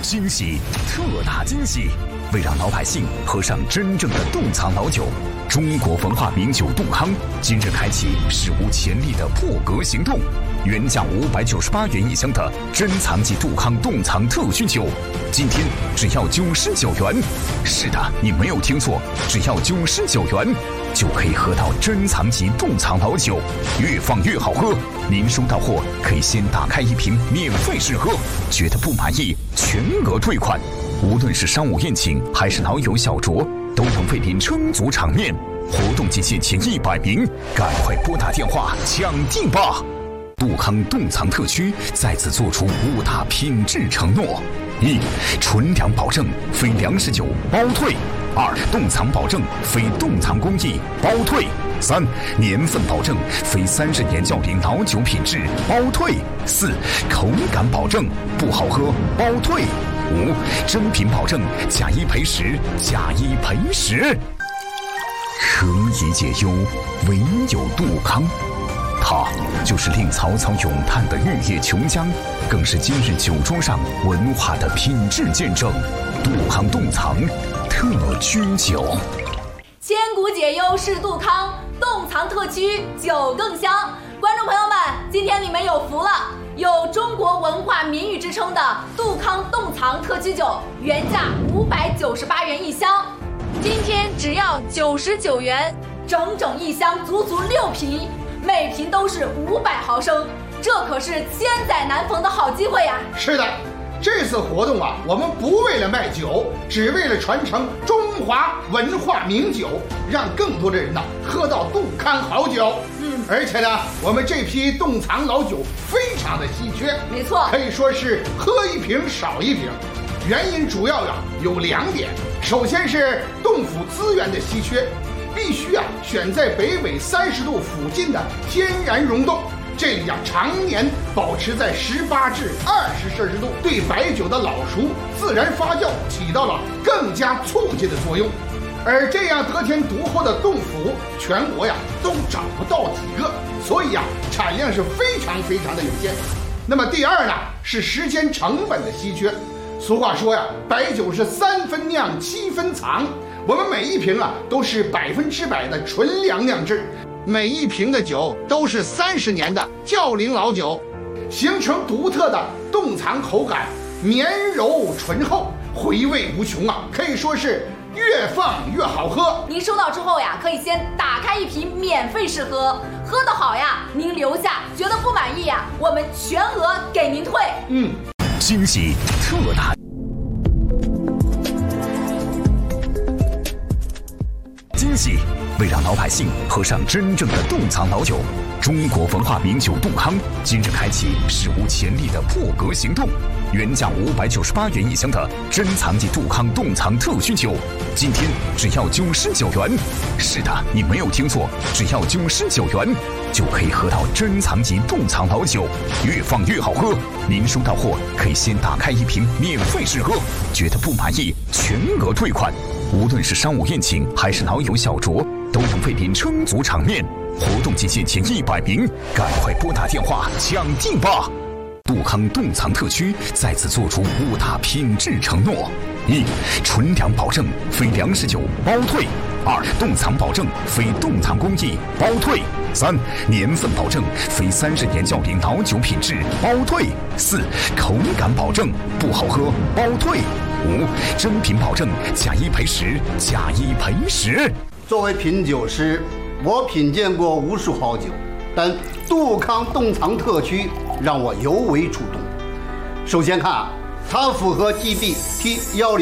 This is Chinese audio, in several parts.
惊喜，特大惊喜！为让老百姓喝上真正的冻藏老酒，中国文化名酒杜康今日开启史无前例的破格行动。原价598元一箱的珍藏级杜康冻藏特熏酒，今天只要99元。是的，你没有听错，只要99元就可以喝到珍藏级冻藏老酒，越放越好喝。您收到货可以先打开一瓶免费试喝，觉得不满意全额退款。无论是商务宴请还是老友小酌，都能为您撑足场面。活动期限前100名，赶快拨打电话抢订吧！杜康冻藏特区再次做出5大品质承诺：一、纯粮保证，非粮食酒包退；2、冻藏保证，非冻藏工艺包退；3、年份保证，非30年较龄老酒品质包退；4、口感保证，不好喝包退；5、真品保证，假一赔10，假一赔10。何以解忧，唯有杜康。它就是令曹操咏叹的玉液琼浆，更是今日酒桌上文化的品质见证。杜康冻藏特熏酒， 千古解忧是杜康，冻藏特区酒更香。观众朋友们，今天你们有福了，有中国文化名誉之称的杜康冻藏特区酒，原价598元一箱，今天只要99元，整整一箱，足足6瓶。每瓶都是500毫升，这可是千载难逢的好机会呀！ 是的，这次活动啊，我们不为了卖酒，只为了传承中华文化名酒，让更多的人呢喝到杜康好酒。而且呢，我们这批冻藏老酒非常的稀缺， 没错， 可以说是喝一瓶少一瓶。原因主要有2点，首先是冻府资源的稀缺。必须选在北纬30度附近的天然溶洞，这里常年保持在18至20摄氏度，对白酒的老熟自然发酵起到了更加促进的作用。而这样得天独厚的冻府，全国都找不到几个，所以产量是非常的有限。那么第2呢，是时间成本的稀缺。俗话说白酒是3分酿7分藏。我们每一瓶都是100%的纯粮酿制，每一瓶的酒都是30年的较龄老酒，形成独特的冻藏口感，绵柔醇厚，回味无穷可以说是越放越好喝。 您收到之后可以先打开一瓶免费试喝，喝得好您留下；觉得不满意我们全额给您退。 惊喜特大。惊喜！为让老百姓喝上真正的冻藏老酒，中国文化名酒杜康今日开启史无前例的破格行动。原价598元一箱的珍藏级杜康冻藏特熏酒，今天只要99元。是的，你没有听错，只要99元就可以喝到珍藏级冻藏老酒，越放越好喝。您收到货可以先打开一瓶免费试喝，觉得不满意全额退款。无论是商务宴请还是老友小酌，都能为您撑足场面。活动期限前100名，赶快拨打电话抢订吧！杜康冻藏特区再次做出5大品质承诺：一、纯粮保证，非粮食酒包退； 2、冻藏保证，非冻藏工艺包退； 3、年份保证，非30年较龄老酒品质包退； 4、口感保证，不好喝包退； 5、真品保证，假一赔10，假一赔10。 作为品酒师，我品鉴过无数好酒，但杜康冻藏特区让我尤为触动。首先看它符合 GB/T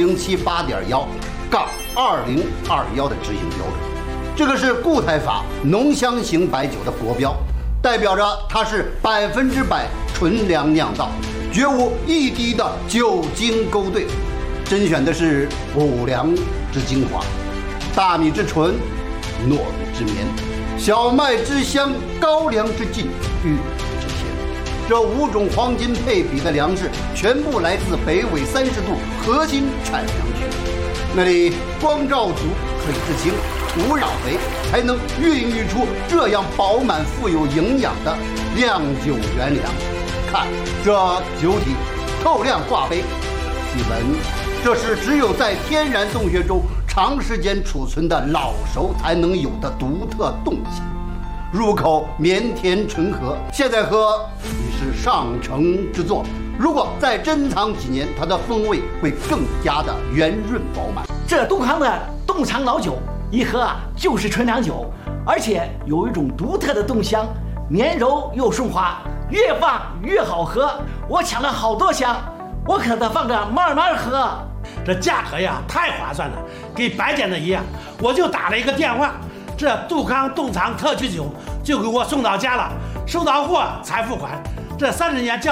1078.1-2021的执行标准，这个是固态法浓香型白酒的国标，代表着它是100%纯粮酿造，绝无一滴的酒精勾兑，甄选的是5粮之精华，大米之纯，糯米之绵，小麦之香，高粱之劲，玉米之甜。这5种黄金配比的粮食全部来自北纬30度核心产粮区，那里光照足，水质清，土壤肥，才能孕育出这样饱满富有营养的酿酒原粮。看这酒体透亮挂杯， 体温。这是只有在天然洞穴中长时间储存的老熟才能有的独特动性。入口绵甜醇和，现在喝已是上乘之作。如果再珍藏几年，它的风味会更加的圆润饱满。 这杜康的洞藏老酒一喝就是纯粮酒，而且有一种独特的洞香，绵柔又顺滑，越放越好喝。我抢了好多箱，我可得放着慢慢喝。 这价格呀太划算了，跟白捡的一样。我就打了一个电话，这杜康洞藏特曲酒就给我送到家了，收到货才付款。这30年交